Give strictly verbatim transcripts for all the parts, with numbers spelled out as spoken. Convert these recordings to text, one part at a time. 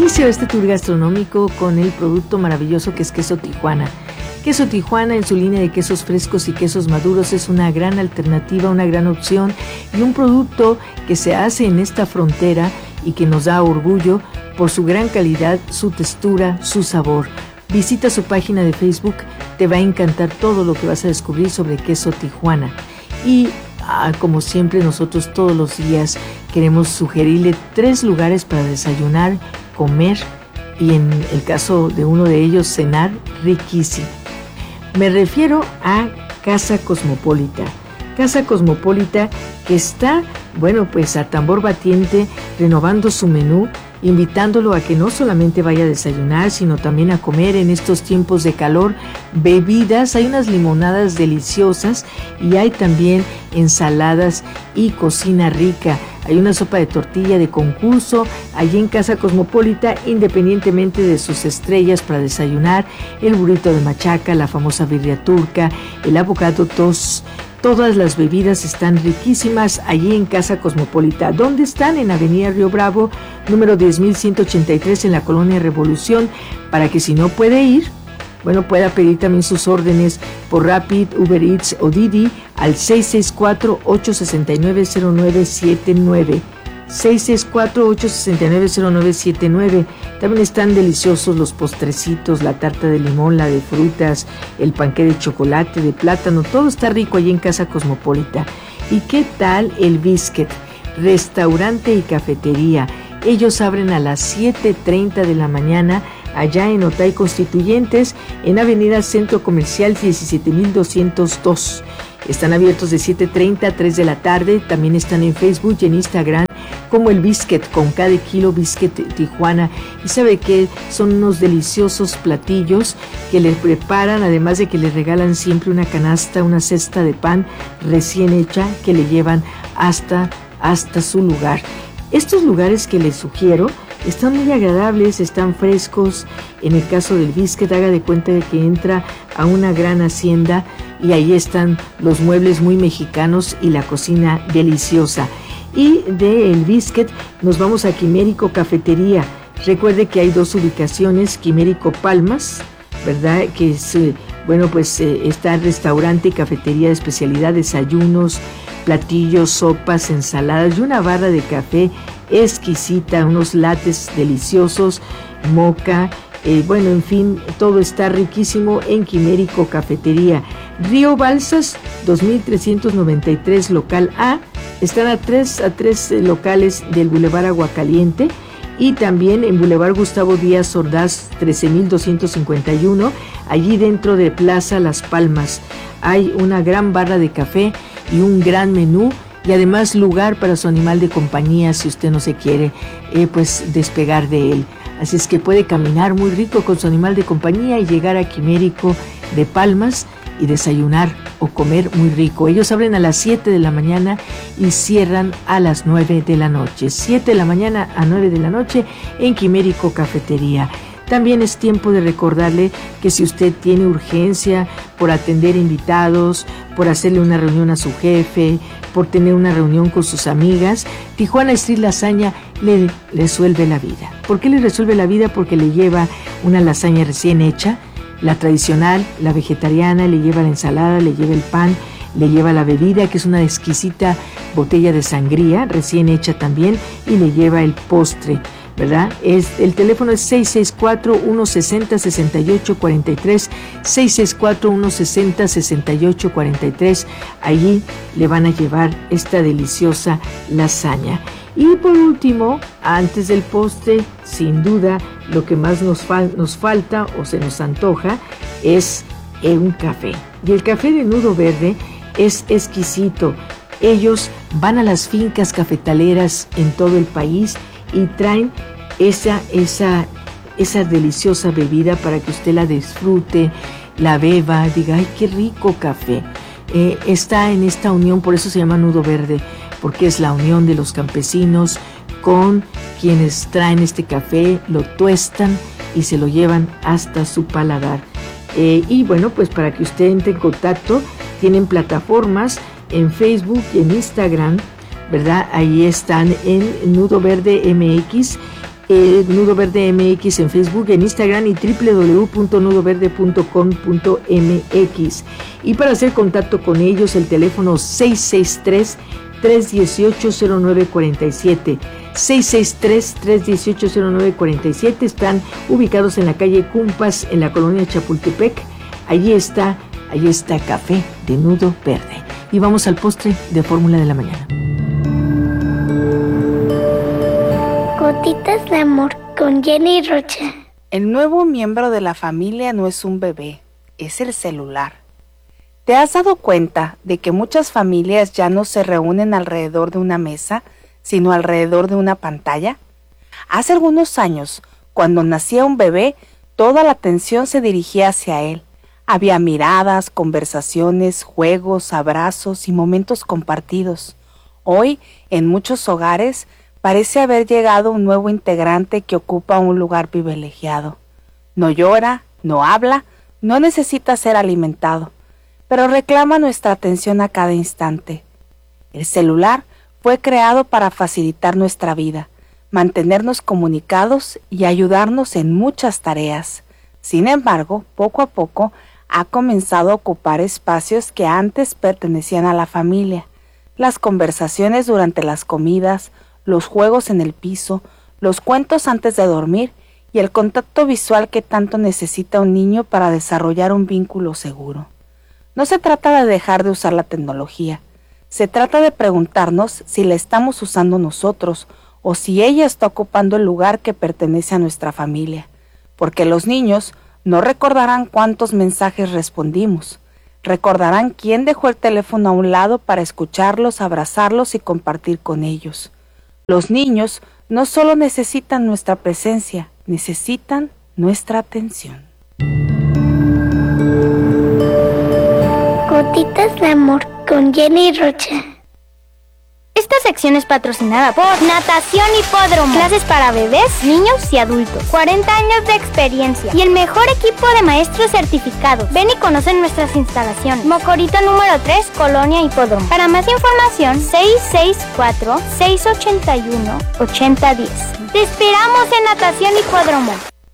inicio este tour gastronómico con el producto maravilloso que es Queso Tijuana. Queso Tijuana, en su línea de quesos frescos y quesos maduros, es una gran alternativa, una gran opción y un producto que se hace en esta frontera y que nos da orgullo por su gran calidad, su textura, su sabor. Visita su página de Facebook, te va a encantar todo lo que vas a descubrir sobre Queso Tijuana. Y ah, como siempre, nosotros todos los días queremos sugerirle tres lugares para desayunar, comer y, en el caso de uno de ellos, cenar riquísimo. Me refiero a Casa Cosmopolita. Casa Cosmopolita que está, bueno, pues a tambor batiente, renovando su menú, invitándolo a que no solamente vaya a desayunar, sino también a comer en estos tiempos de calor, bebidas. Hay unas limonadas deliciosas y hay también ensaladas y cocina rica. Hay una sopa de tortilla de concurso allí en Casa Cosmopolita, independientemente de sus estrellas para desayunar, el burrito de machaca, la famosa birria turca, el avocado toast. Todas las bebidas están riquísimas allí en Casa Cosmopolita. ¿Dónde están? En Avenida Río Bravo, número diez mil ciento ochenta y tres, en la Colonia Revolución, para que si no puede ir, bueno, pueda pedir también sus órdenes por Rapid, Uber Eats o Didi al seis seis cuatro, ocho seis nueve, cero nueve siete nueve. seis seis cuatro, ocho seis nueve, cero nueve siete nueve. También están deliciosos los postrecitos, la tarta de limón, la de frutas, el panqué de chocolate, de plátano. Todo está rico allí en Casa Cosmopolita. ¿Y qué tal el Biscuit? Restaurante y cafetería. Ellos abren a las siete treinta de la mañana allá en Otay Constituyentes, en Avenida Centro Comercial diecisiete mil doscientos dos. Están abiertos de siete treinta a tres de la tarde. También están en Facebook y en Instagram como el Biscuit, con cada kilo Biscuit Tijuana. Y sabe que son unos deliciosos platillos que le preparan, además de que le regalan siempre una canasta, una cesta de pan recién hecha que le llevan hasta, hasta su lugar. Estos lugares que les sugiero están muy agradables, están frescos. En el caso del Biscuit, haga de cuenta de que entra a una gran hacienda y ahí están los muebles muy mexicanos y la cocina deliciosa. Y del Biscuit nos vamos a Quimérico Cafetería. Recuerde que hay dos ubicaciones, Quimérico Palmas, ¿verdad? Que es, bueno, pues eh, está restaurante y cafetería de especialidad, desayunos, platillos, sopas, ensaladas y una barra de café exquisita, unos lates deliciosos, moca, eh, bueno, en fin, todo está riquísimo en Quimérico Cafetería. Río Balsas, dos mil trescientos noventa y tres, local A. Están a tres, a tres eh, locales del Boulevard Aguacaliente y también en Boulevard Gustavo Díaz Ordaz, trece mil doscientos cincuenta y uno, allí dentro de Plaza Las Palmas. Hay una gran barra de café y un gran menú, y además lugar para su animal de compañía si usted no se quiere eh, pues despegar de él. Así es que puede caminar muy rico con su animal de compañía y llegar a Quimérico de Palmas y desayunar o comer muy rico. Ellos abren a las siete de la mañana y cierran a las nueve de la noche. siete de la mañana a nueve de la noche en Quimérico Cafetería. También es tiempo de recordarle que si usted tiene urgencia por atender invitados, por hacerle una reunión a su jefe, por tener una reunión con sus amigas, Tijuana Street Lasaña le resuelve la vida. ¿Por qué le resuelve la vida? Porque le lleva una lasaña recién hecha, la tradicional, la vegetariana, le lleva la ensalada, le lleva el pan, le lleva la bebida, que es una exquisita botella de sangría, recién hecha también, y le lleva el postre, ¿verdad? Es, el teléfono es seis seis cuatro, uno seis cero, seis ocho cuatro tres, seis seis cuatro, uno seis cero, seis ocho cuatro tres. Allí le van a llevar esta deliciosa lasaña. Y por último, antes del postre, sin duda, lo que más nos, fal- nos falta o se nos antoja es eh, un café. Y el café de Nudo Verde es exquisito. Ellos van a las fincas cafetaleras en todo el país y traen esa, esa, esa deliciosa bebida para que usted la disfrute, la beba, diga, ¡ay, qué rico café! Eh, está en esta unión, por eso se llama Nudo Verde, porque es la unión de los campesinos con quienes traen este café, lo tuestan y se lo llevan hasta su paladar. Eh, y bueno, pues para que usted entre en contacto, tienen plataformas en Facebook y en Instagram, ¿verdad? Ahí están en Nudo Verde M X eh, Nudo Verde M X en Facebook, en Instagram y doble u doble u doble u punto nudo verde punto com punto m x. Y para hacer contacto con ellos, el teléfono seis seis tres, tres uno ocho, cero nueve cuatro siete. seis seis tres, tres uno ocho, cero nueve cuatro siete. Están ubicados en la calle Cumpas, en la colonia Chapultepec. Allí está, allí está Café de Nudo Verde. Y vamos al postre de Fórmula de la Mañana. Gotitas de amor con Jenny Rocha. El nuevo miembro de la familia no es un bebé, es el celular. ¿Te has dado cuenta de que muchas familias ya no se reúnen alrededor de una mesa, sino alrededor de una pantalla? Hace algunos años, cuando nacía un bebé, toda la atención se dirigía hacia él. Había miradas, conversaciones, juegos, abrazos y momentos compartidos. Hoy, en muchos hogares, parece haber llegado un nuevo integrante que ocupa un lugar privilegiado. No llora, no habla, no necesita ser alimentado, pero reclama nuestra atención a cada instante. El celular fue creado para facilitar nuestra vida, mantenernos comunicados y ayudarnos en muchas tareas. Sin embargo, poco a poco ha comenzado a ocupar espacios que antes pertenecían a la familia. Las conversaciones durante las comidas, los juegos en el piso, los cuentos antes de dormir y el contacto visual que tanto necesita un niño para desarrollar un vínculo seguro. No se trata de dejar de usar la tecnología, se trata de preguntarnos si la estamos usando nosotros o si ella está ocupando el lugar que pertenece a nuestra familia, porque los niños no recordarán cuántos mensajes respondimos, recordarán quién dejó el teléfono a un lado para escucharlos, abrazarlos y compartir con ellos. Los niños no solo necesitan nuestra presencia, necesitan nuestra atención. Gotitas de amor con Jenny Rocha. Esta sección es patrocinada por Natación Hipódromo. Clases para bebés, niños y adultos. cuarenta años de experiencia y el mejor equipo de maestros certificados. Ven y conoce nuestras instalaciones. Mocorito número tres, Colonia Hipódromo. Para más información, seis seis cuatro, seis ocho uno, ocho cero uno cero. Te esperamos en Natación Hipódromo.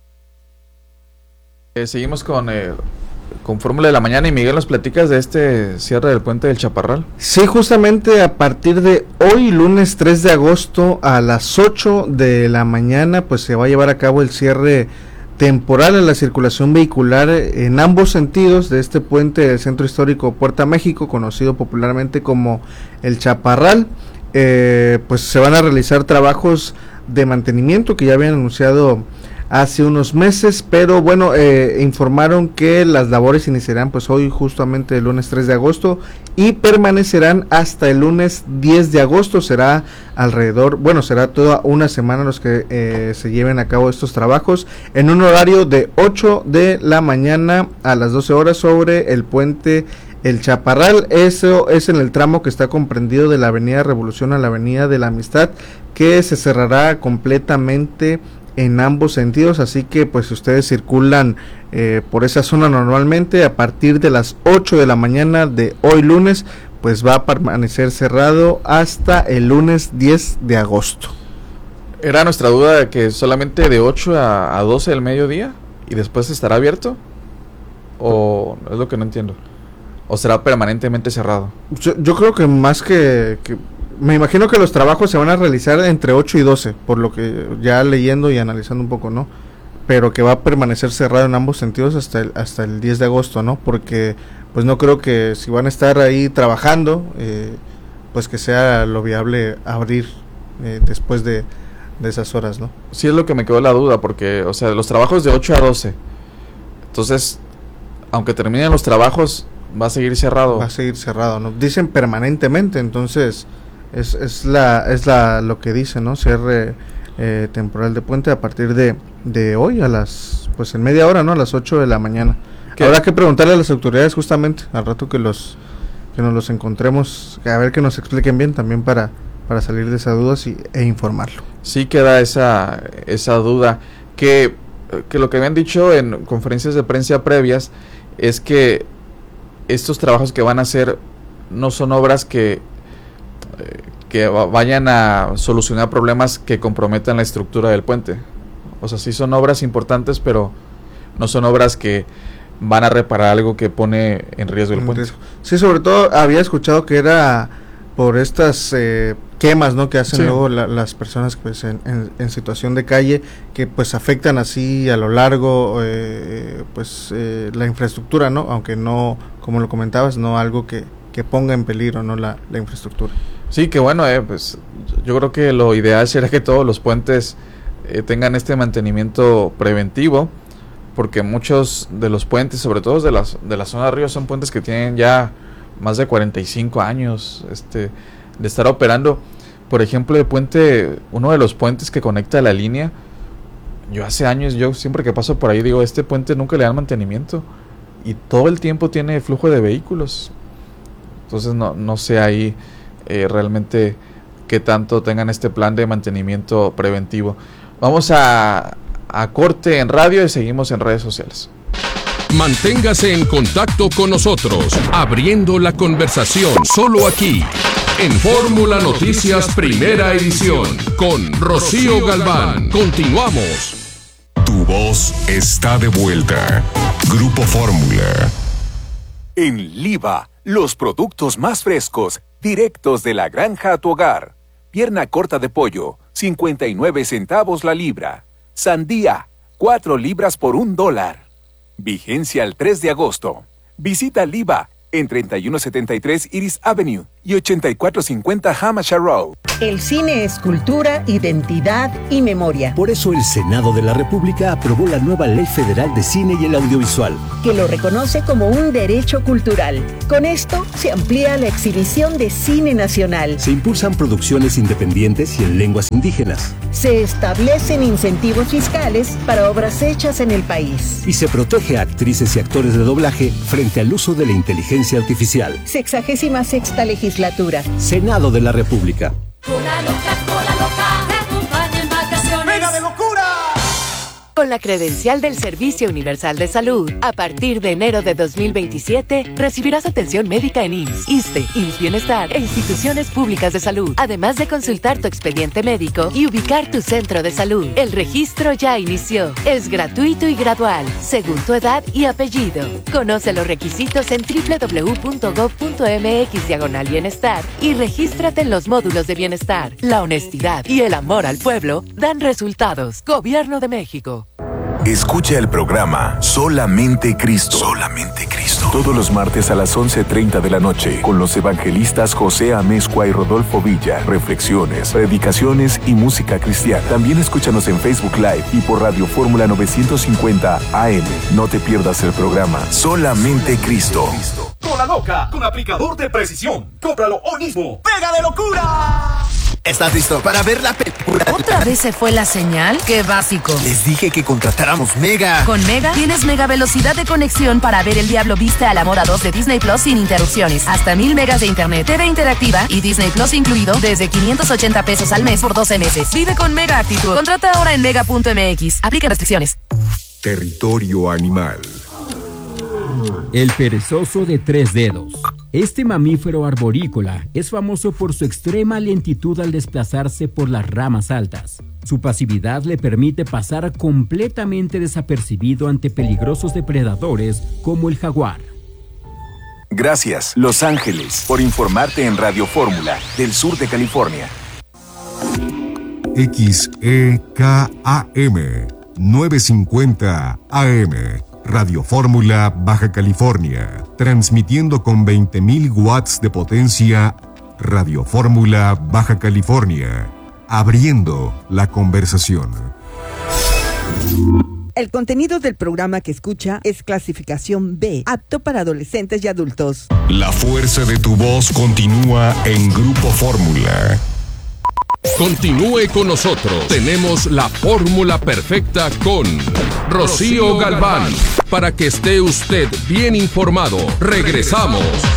Eh, seguimos con... Eh... con Fórmula de la Mañana, y Miguel, nos platicas de este cierre del puente del Chaparral. Sí, justamente a partir de hoy, lunes tres de agosto, a las ocho de la mañana, pues se va a llevar a cabo el cierre temporal a la circulación vehicular en ambos sentidos de este puente del Centro Histórico Puerta México, conocido popularmente como el Chaparral. Eh, pues se van a realizar trabajos de mantenimiento que ya habían anunciado hace unos meses, pero bueno, eh, informaron que las labores iniciarán pues hoy, justamente el lunes tres de agosto, y permanecerán hasta el lunes diez de agosto. Será alrededor, bueno, será toda una semana los que eh, se lleven a cabo estos trabajos, en un horario de ocho de la mañana a las doce horas sobre el puente El Chaparral. Eso es en el tramo que está comprendido de la Avenida Revolución a la Avenida de la Amistad, que se cerrará completamente en ambos sentidos, así que pues si ustedes circulan eh, por esa zona normalmente, a partir de las ocho de la mañana de hoy lunes, pues va a permanecer cerrado hasta el lunes diez de agosto. Era nuestra duda de que solamente de ocho a doce del mediodía y después estará abierto, o es lo que no entiendo, o será permanentemente cerrado. Yo, yo creo que más que, que me imagino que los trabajos se van a realizar entre ocho y doce, por lo que ya leyendo y analizando un poco, ¿no? Pero que va a permanecer cerrado en ambos sentidos hasta el, hasta el diez de agosto, ¿no? Porque pues no creo que si van a estar ahí trabajando, eh, pues que sea lo viable abrir eh, después de, de esas horas, ¿no? Sí, es lo que me quedó la duda, porque, o sea, los trabajos de ocho a doce, entonces, aunque terminen los trabajos, va a seguir cerrado. Va a seguir cerrado, ¿no? Dicen permanentemente, entonces... Es, es la es la lo que dice, ¿no? Cierre eh, temporal de puente a partir de, de hoy a las, pues en media hora, ¿no? A las ocho de la mañana. ¿Qué? Habrá que preguntarle a las autoridades justamente al rato que los que nos los encontremos, a ver que nos expliquen bien también para para salir de esas dudas y, e informarlo. Sí queda esa esa duda que que lo que habían dicho en conferencias de prensa previas es que estos trabajos que van a hacer no son obras que que vayan a solucionar problemas que comprometan la estructura del puente. O sea, sí son obras importantes, pero no son obras que van a reparar algo que pone en riesgo el puente. Sí, sobre todo había escuchado que era por estas eh, quemas, ¿no?, que hacen sí. luego la, las personas pues en, en, en situación de calle, que pues afectan así a lo largo eh, pues eh, la infraestructura, ¿no?, aunque no, como lo comentabas, no algo que, que ponga en peligro, ¿no?, la, la infraestructura. Sí, que bueno, eh, pues yo creo que lo ideal sería que todos los puentes eh, tengan este mantenimiento preventivo, porque muchos de los puentes, sobre todo de las de la zona de arriba, son puentes que tienen ya más de cuarenta y cinco años este de estar operando. Por ejemplo, el puente, uno de los puentes que conecta la línea, yo hace años, yo siempre que paso por ahí digo, este puente nunca le dan mantenimiento y todo el tiempo tiene flujo de vehículos. Entonces no, no sé ahí eh, realmente qué tanto tengan este plan de mantenimiento preventivo. Vamos a, a corte en radio y seguimos en redes sociales. Manténgase en contacto con nosotros, abriendo la conversación solo aquí, en Fórmula Noticias Primera Edición, con Rocío Galván. Continuamos. Tu voz está de vuelta. Grupo Fórmula. En Liva, los productos más frescos, directos de la granja a tu hogar. Pierna corta de pollo, cincuenta y nueve centavos la libra. Sandía, cuatro libras por un dólar. Vigencia al tres de agosto. Visita Liva en treinta y uno setenta y tres Iris Avenue y ochenta y cuatro cincuenta Hampshire Road. El cine es cultura, identidad y memoria. Por eso el Senado de la República aprobó la nueva Ley Federal de Cine y el Audiovisual, que lo reconoce como un derecho cultural. Con esto se amplía la exhibición de cine nacional. Se impulsan producciones independientes y en lenguas indígenas. Se establecen incentivos fiscales para obras hechas en el país. Y se protege a actrices y actores de doblaje frente al uso de la inteligencia artificial. Sexagésima sexta legislatura. Senado de la República. Cola loca, cola loca, te acompaña en vacaciones. ¡Venga de locura! Con la credencial del Servicio Universal de Salud, a partir de enero de dos mil veintisiete, recibirás atención médica en I M S S, ISSSTE, I M S S Bienestar e instituciones públicas de salud, además de consultar tu expediente médico y ubicar tu centro de salud. El registro ya inició. Es gratuito y gradual, según tu edad y apellido. Conoce los requisitos en doble u doble u doble u punto gov punto mx diagonal bienestar y regístrate en los módulos de bienestar. La honestidad y el amor al pueblo dan resultados. Gobierno de México. Escucha el programa Solamente Cristo. Solamente Cristo. Todos los martes a las once treinta de la noche con los evangelistas José Amezcua y Rodolfo Villa. Reflexiones, predicaciones y música cristiana. También escúchanos en Facebook Live y por Radio Fórmula novecientos cincuenta A M. No te pierdas el programa Solamente Cristo. Cola loca con aplicador de precisión. Cómpralo hoy mismo. ¡Pega de locura! ¿Estás listo para ver la película? ¿Otra vez se fue la señal? ¡Qué básico! Les dije que contratáramos Mega. Con Mega tienes mega velocidad de conexión para ver El Diablo Viste a la Moda dos de Disney Plus sin interrupciones. Hasta mil megas de internet, T V interactiva y Disney Plus incluido desde quinientos ochenta pesos al mes por doce meses. Vive con Mega Actitud. Contrata ahora en mega punto mx. Aplica restricciones. Territorio animal. El perezoso de tres dedos. Este mamífero arborícola es famoso por su extrema lentitud al desplazarse por las ramas altas. Su pasividad le permite pasar completamente desapercibido ante peligrosos depredadores como el jaguar. Gracias, Los Ángeles, por informarte en Radio Fórmula del sur de California. X E K A M novecientos cincuenta A M. Radio Fórmula, Baja California, transmitiendo con veinte mil watts de potencia. Radio Fórmula, Baja California, abriendo la conversación. El contenido del programa que escucha es clasificación B, apto para adolescentes y adultos. La fuerza de tu voz continúa en Grupo Fórmula. Continúe con nosotros. Tenemos la fórmula perfecta con Rocío Galván. Para que esté usted bien informado. Regresamos.